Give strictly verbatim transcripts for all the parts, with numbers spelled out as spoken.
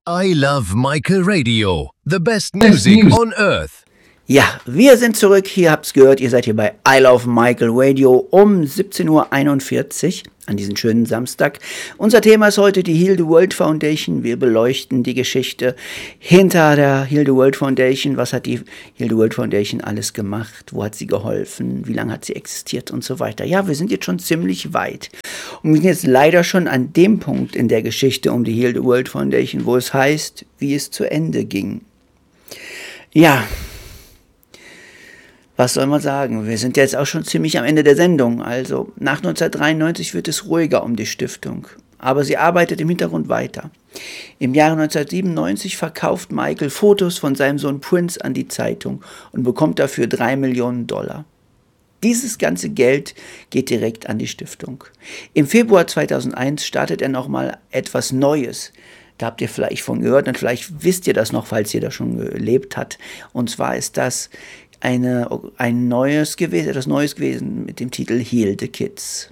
I Love Michael Radio, the best music on earth. Ja, wir sind zurück. Hier habt's gehört, ihr seid hier bei I Love Michael Radio um siebzehn Uhr einundvierzig an diesem schönen Samstag. Unser Thema ist heute die Heal the World Foundation. Wir beleuchten die Geschichte hinter der Heal the World Foundation. Was hat die Heal the World Foundation alles gemacht? Wo hat sie geholfen? Wie lange hat sie existiert und so weiter? Ja, wir sind jetzt schon ziemlich weit. Und wir sind jetzt leider schon an dem Punkt in der Geschichte um die Heal the World Foundation, wo es heißt, wie es zu Ende ging. Ja, was soll man sagen? Wir sind jetzt auch schon ziemlich am Ende der Sendung. Also nach neunzehnhundertdreiundneunzig wird es ruhiger um die Stiftung. Aber sie arbeitet im Hintergrund weiter. Im Jahre neunzehnhundertsiebenundneunzig verkauft Michael Fotos von seinem Sohn Prince an die Zeitung und bekommt dafür drei Millionen Dollar. Dieses ganze Geld geht direkt an die Stiftung. Im Februar zweitausendeins startet er nochmal etwas Neues. Da habt ihr vielleicht von gehört und vielleicht wisst ihr das noch, falls ihr das schon gelebt habt. Und zwar ist das Eine, ein neues gewesen, etwas Neues gewesen mit dem Titel Heal the Kids.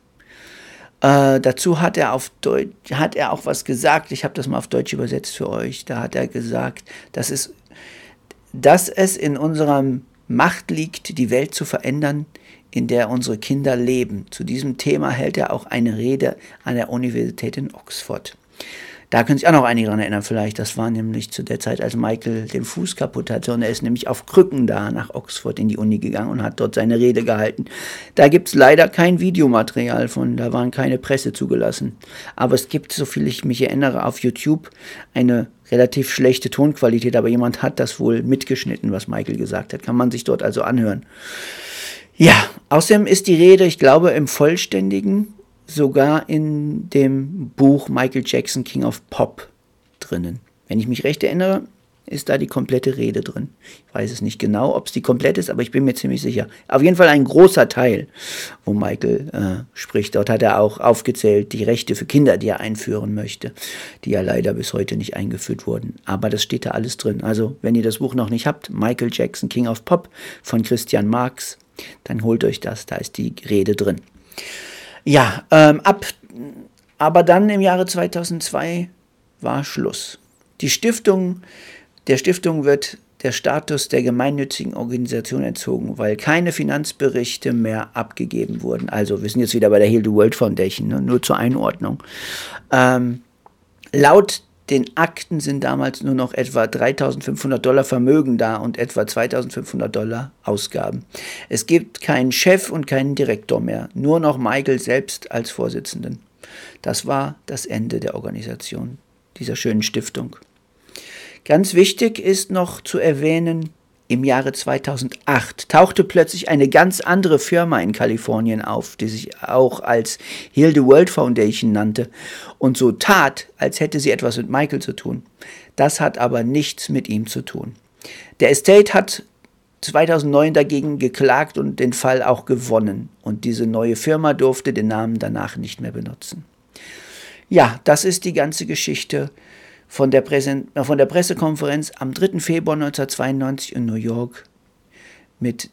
Äh, dazu hat er, auf Deutsch, hat er auch was gesagt, ich habe das mal auf Deutsch übersetzt für euch, da hat er gesagt, dass es, dass es in unserer Macht liegt, die Welt zu verändern, in der unsere Kinder leben. Zu diesem Thema hält er auch eine Rede an der Universität in Oxford. Da können sich auch noch einige daran erinnern vielleicht, das war nämlich zu der Zeit, als Michael den Fuß kaputt hatte und er ist nämlich auf Krücken da nach Oxford in die Uni gegangen und hat dort seine Rede gehalten. Da gibt es leider kein Videomaterial von, da waren keine Presse zugelassen. Aber es gibt, soviel ich mich erinnere, auf YouTube eine relativ schlechte Tonqualität, aber jemand hat das wohl mitgeschnitten, was Michael gesagt hat. Kann man sich dort also anhören. Ja, außerdem ist die Rede, ich glaube, im Vollständigen sogar in dem Buch Michael Jackson, King of Pop drinnen. Wenn ich mich recht erinnere, ist da die komplette Rede drin. Ich weiß es nicht genau, ob es die komplett ist, aber ich bin mir ziemlich sicher. Auf jeden Fall ein großer Teil, wo Michael äh, spricht. Dort hat er auch aufgezählt, die Rechte für Kinder, die er einführen möchte, die ja leider bis heute nicht eingeführt wurden. Aber das steht da alles drin. Also, wenn ihr das Buch noch nicht habt, Michael Jackson, King of Pop von Christian Marx, dann holt euch das, da ist die Rede drin. Ja, ähm, ab, aber dann im Jahre zweitausendzwei war Schluss. Die Stiftung, der Stiftung wird der Status der gemeinnützigen Organisation entzogen, weil keine Finanzberichte mehr abgegeben wurden. Also wir sind jetzt wieder bei der Heal the World Foundation, ne? Nur zur Einordnung. Ähm, laut den Akten sind damals nur noch etwa dreitausendfünfhundert Dollar Vermögen da und etwa zweitausendfünfhundert Dollar Ausgaben. Es gibt keinen Chef und keinen Direktor mehr, nur noch Michael selbst als Vorsitzenden. Das war das Ende der Organisation, dieser schönen Stiftung. Ganz wichtig ist noch zu erwähnen, im Jahre zweitausendacht tauchte plötzlich eine ganz andere Firma in Kalifornien auf, die sich auch als Heal the World Foundation nannte und so tat, als hätte sie etwas mit Michael zu tun. Das hat aber nichts mit ihm zu tun. Der Estate hat zweitausendneun dagegen geklagt und den Fall auch gewonnen. Und diese neue Firma durfte den Namen danach nicht mehr benutzen. Ja, das ist die ganze Geschichte von der, Präsen- von der Pressekonferenz am dritten Februar neunzehnhundertzweiundneunzig in New York mit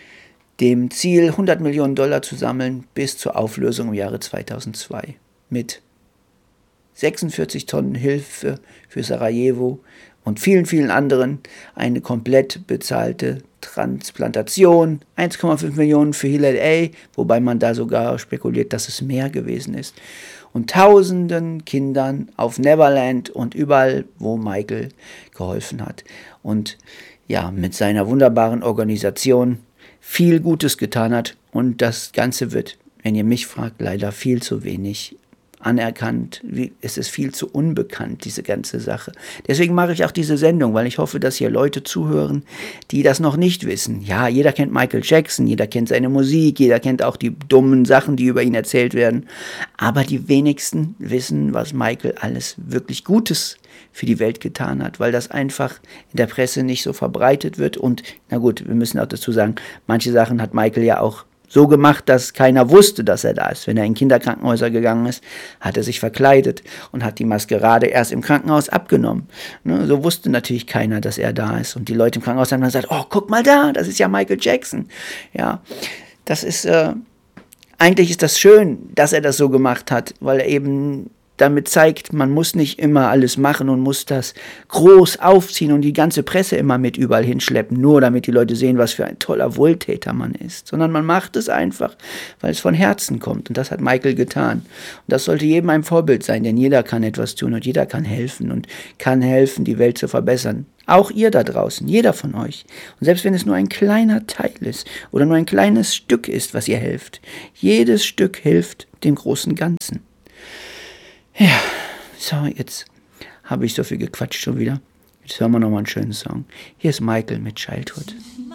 dem Ziel, hundert Millionen Dollar zu sammeln bis zur Auflösung im Jahre zweitausendzwei. Mit sechsundvierzig Tonnen Hilfe für Sarajevo und vielen, vielen anderen, eine komplett bezahlte Transplantation, eins Komma fünf Millionen für Hillel A, wobei man da sogar spekuliert, dass es mehr gewesen ist, und tausenden Kindern auf Neverland und überall, wo Michael geholfen hat. Und ja, mit seiner wunderbaren Organisation viel Gutes getan hat. Und das Ganze wird, wenn ihr mich fragt, leider viel zu wenig anerkannt. Es ist viel zu unbekannt, diese ganze Sache. Deswegen mache ich auch diese Sendung, weil ich hoffe, dass hier Leute zuhören, die das noch nicht wissen. Ja, jeder kennt Michael Jackson, jeder kennt seine Musik, jeder kennt auch die dummen Sachen, die über ihn erzählt werden. Aber die wenigsten wissen, was Michael alles wirklich Gutes für die Welt getan hat, weil das einfach in der Presse nicht so verbreitet wird. Und na gut, wir müssen auch dazu sagen, manche Sachen hat Michael ja auch so gemacht, dass keiner wusste, dass er da ist. Wenn er in Kinderkrankenhäuser gegangen ist, hat er sich verkleidet und hat die Maskerade erst im Krankenhaus abgenommen. Ne, so wusste natürlich keiner, dass er da ist. Und die Leute im Krankenhaus haben dann gesagt, oh, guck mal da, das ist ja Michael Jackson. Ja, das ist, äh, eigentlich ist das schön, dass er das so gemacht hat, weil er eben damit zeigt, man muss nicht immer alles machen und muss das groß aufziehen und die ganze Presse immer mit überall hinschleppen, nur damit die Leute sehen, was für ein toller Wohltäter man ist. Sondern man macht es einfach, weil es von Herzen kommt. Und das hat Michael getan. Und das sollte jedem ein Vorbild sein, denn jeder kann etwas tun und jeder kann helfen und kann helfen, die Welt zu verbessern. Auch ihr da draußen, jeder von euch. Und selbst wenn es nur ein kleiner Teil ist oder nur ein kleines Stück ist, was ihr helft. Jedes Stück hilft dem großen Ganzen. Ja, so, jetzt habe ich so viel gequatscht schon wieder. Jetzt hören wir nochmal einen schönen Song. Hier ist Michael mit Childhood.